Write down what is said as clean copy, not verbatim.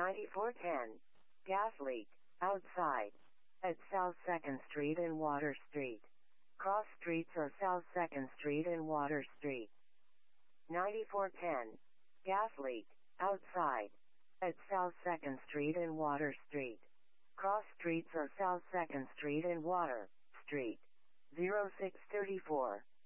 9410. Gas leak, outside. At South 2nd Street and Water Street. Cross streets are South 2nd Street and Water Street. 9410. Gas leak, outside. At South 2nd Street and Water Street. Cross streets are South 2nd Street and Water Street. 0634.